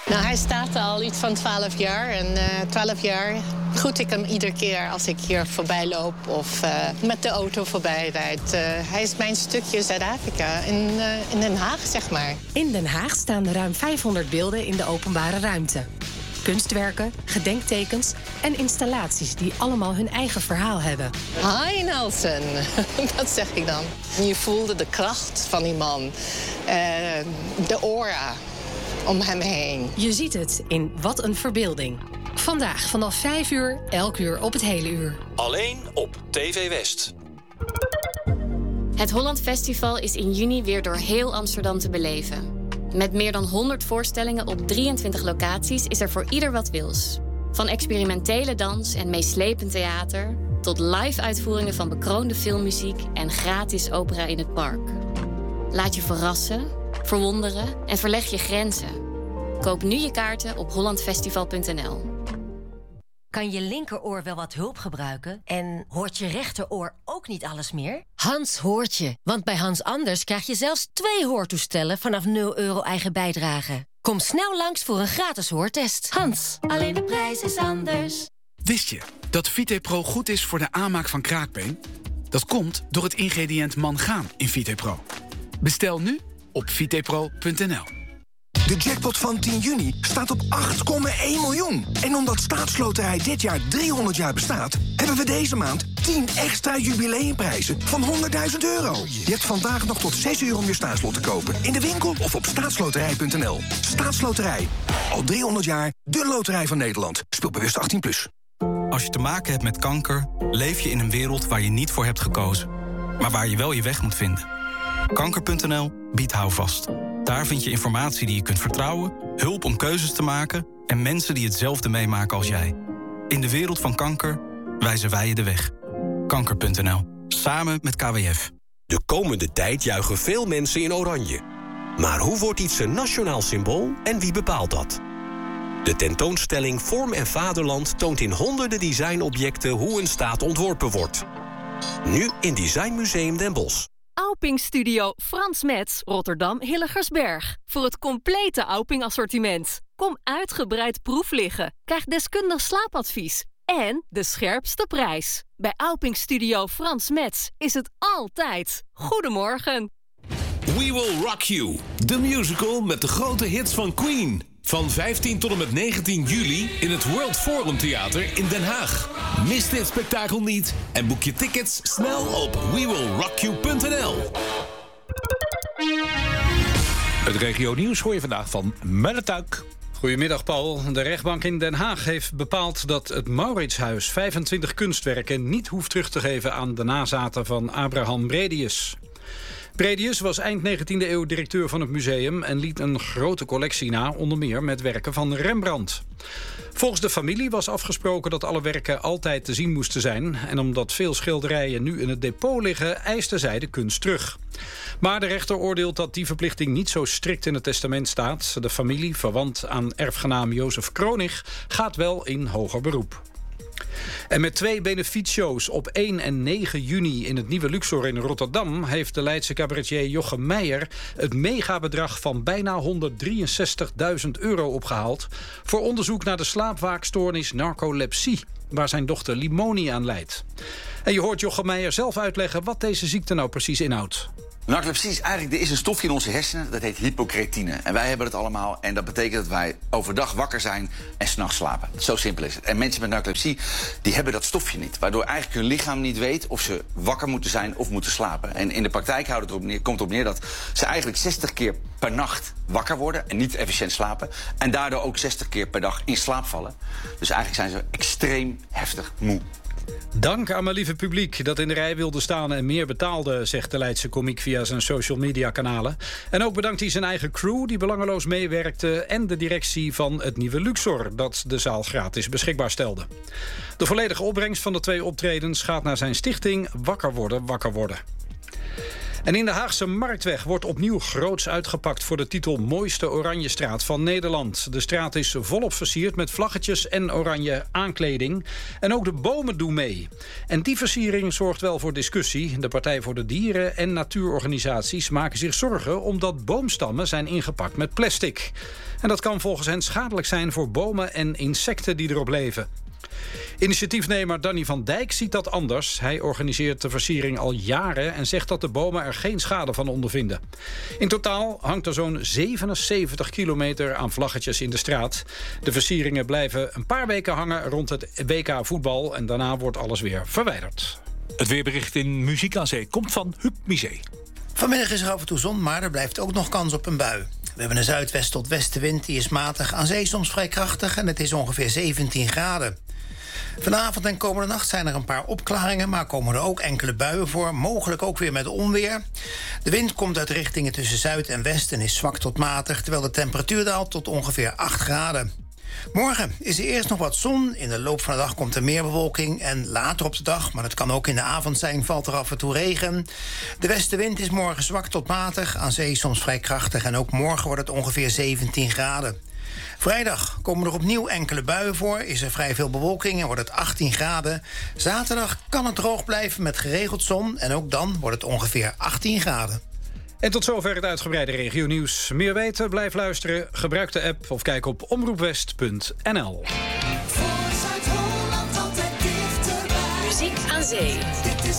Nou, hij staat al iets van 12 jaar. En 12 jaar groet ik hem iedere keer als ik hier voorbij loop of met de auto voorbij rijd. Hij is mijn stukje Zuid-Afrika in Den Haag, zeg maar. In Den Haag staan ruim 500 beelden in de openbare ruimte. Kunstwerken, gedenktekens en installaties die allemaal hun eigen verhaal hebben. Hi Nelson, dat zeg ik dan. Je voelde de kracht van die man, de aura om hem heen. Je ziet het in Wat een Verbeelding. Vandaag vanaf 5 uur, elk uur op het hele uur. Alleen op TV West. Het Holland Festival is in juni weer door heel Amsterdam te beleven. Met meer dan 100 voorstellingen op 23 locaties is er voor ieder wat wils. Van experimentele dans en meeslepend theater tot live-uitvoeringen van bekroonde filmmuziek en gratis opera in het park. Laat je verrassen, verwonderen en verleg je grenzen. Koop nu je kaarten op hollandfestival.nl. Kan je linkeroor wel wat hulp gebruiken? En hoort je rechteroor ook niet alles meer? Hans hoort je, want bij Hans Anders krijg je zelfs 2 hoortoestellen vanaf €0 eigen bijdrage. Kom snel langs voor een gratis hoortest. Hans, alleen de prijs is anders. Wist je dat VitePro goed is voor de aanmaak van kraakbeen? Dat komt door het ingrediënt mangaan in VitePro. Bestel nu op vitepro.nl. De jackpot van 10 juni staat op 8,1 miljoen. En omdat Staatsloterij dit jaar 300 jaar bestaat, hebben we deze maand 10 extra jubileumprijzen van €100.000. Je hebt vandaag nog tot 6 uur om je staatslot te kopen. In de winkel of op staatsloterij.nl. Staatsloterij. Al 300 jaar de loterij van Nederland. Speel bewust 18+. Als je te maken hebt met kanker, leef je in een wereld waar je niet voor hebt gekozen. Maar waar je wel je weg moet vinden. Kanker.nl biedt houvast. Daar vind je informatie die je kunt vertrouwen, hulp om keuzes te maken en mensen die hetzelfde meemaken als jij. In de wereld van kanker wijzen wij je de weg. Kanker.nl. Samen met KWF. De komende tijd juichen veel mensen in oranje. Maar hoe wordt iets een nationaal symbool en wie bepaalt dat? De tentoonstelling Vorm en Vaderland toont in honderden designobjecten hoe een staat ontworpen wordt. Nu in Designmuseum Den Bosch. Auping Studio Frans Metz, Rotterdam Hilligersberg. Voor het complete Auping-assortiment. Kom uitgebreid proef liggen. Krijg deskundig slaapadvies. En de scherpste prijs. Bij Auping Studio Frans Metz is het altijd. Goedemorgen. We Will Rock You. De musical met de grote hits van Queen. Van 15 tot en met 19 juli in het World Forum Theater in Den Haag. Mis dit spektakel niet en boek je tickets snel op wewillrockyou.nl. Het regio nieuws hoor je vandaag van Melle Tuik. Goedemiddag, Paul. De rechtbank in Den Haag heeft bepaald dat het Mauritshuis 25 kunstwerken niet hoeft terug te geven aan de nazaten van Abraham Bredius. Bredius was eind 19e eeuw directeur van het museum en liet een grote collectie na, onder meer met werken van Rembrandt. Volgens de familie was afgesproken dat alle werken altijd te zien moesten zijn. En omdat veel schilderijen nu in het depot liggen, eiste zij de kunst terug. Maar de rechter oordeelt dat die verplichting niet zo strikt in het testament staat. De familie, verwant aan erfgenaam Jozef Kronig, gaat wel in hoger beroep. En met 2 benefietshows op 1 en 9 juni in het Nieuwe Luxor in Rotterdam heeft de Leidse cabaretier Jochem Meijer het megabedrag van bijna €163.000 opgehaald voor onderzoek naar de slaapwaakstoornis narcolepsie, waar zijn dochter Limoni aan lijdt. En je hoort Jochem Meijer zelf uitleggen wat deze ziekte nou precies inhoudt. Narcolepsie is eigenlijk, er is een stofje in onze hersenen, dat heet hypocretine. En wij hebben het allemaal en dat betekent dat wij overdag wakker zijn en 's nachts slapen. Zo simpel is het. En mensen met narcolepsie, die hebben dat stofje niet. Waardoor eigenlijk hun lichaam niet weet of ze wakker moeten zijn of moeten slapen. En in de praktijk komt het op neer dat ze eigenlijk 60 keer per nacht wakker worden en niet efficiënt slapen. En daardoor ook 60 keer per dag in slaap vallen. Dus eigenlijk zijn ze extreem heftig moe. Dank aan mijn lieve publiek dat in de rij wilde staan en meer betaalde, zegt de Leidse komiek via zijn social media kanalen. En ook bedankt hij zijn eigen crew die belangeloos meewerkte en de directie van het Nieuwe Luxor dat de zaal gratis beschikbaar stelde. De volledige opbrengst van de 2 optredens gaat naar zijn stichting Wakker Worden, Wakker Worden. En in de Haagse Marktweg wordt opnieuw groots uitgepakt voor de titel Mooiste Oranjestraat van Nederland. De straat is volop versierd met vlaggetjes en oranje aankleding. En ook de bomen doen mee. En die versiering zorgt wel voor discussie. De Partij voor de Dieren en natuurorganisaties maken zich zorgen omdat boomstammen zijn ingepakt met plastic. En dat kan volgens hen schadelijk zijn voor bomen en insecten die erop leven. Initiatiefnemer Danny van Dijk ziet dat anders. Hij organiseert de versiering al jaren en zegt dat de bomen er geen schade van ondervinden. In totaal hangt er zo'n 77 kilometer aan vlaggetjes in de straat. De versieringen blijven een paar weken hangen rond het WK voetbal en daarna wordt alles weer verwijderd. Het weerbericht in Muziek aan Zee komt van Huub Misé. Vanmiddag is er af en toe zon, maar er blijft ook nog kans op een bui. We hebben een zuidwest tot westenwind, die is matig, aan zee soms vrij krachtig en het is ongeveer 17 graden. Vanavond en komende nacht zijn er een paar opklaringen, maar komen er ook enkele buien voor, mogelijk ook weer met onweer. De wind komt uit richtingen tussen zuid en west en is zwak tot matig, terwijl de temperatuur daalt tot ongeveer 8 graden. Morgen is er eerst nog wat zon, in de loop van de dag komt er meer bewolking en later op de dag, maar dat kan ook in de avond zijn, valt er af en toe regen. De westenwind is morgen zwak tot matig, aan zee soms vrij krachtig en ook morgen wordt het ongeveer 17 graden. Vrijdag komen er opnieuw enkele buien voor, is er vrij veel bewolking en wordt het 18 graden. Zaterdag kan het droog blijven met geregeld zon en ook dan wordt het ongeveer 18 graden. En tot zover het uitgebreide regionieuws. Meer weten, blijf luisteren, gebruik de app of kijk op omroepwest.nl. Muziek aan Zee.